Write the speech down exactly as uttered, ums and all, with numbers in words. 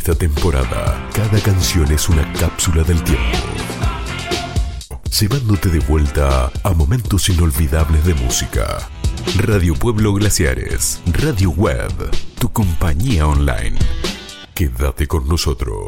esta temporada, cada canción es una cápsula del tiempo, llevándote de vuelta a momentos inolvidables de música. Radio Pueblo Glaciares, Radio Web, tu compañía online. Quédate con nosotros.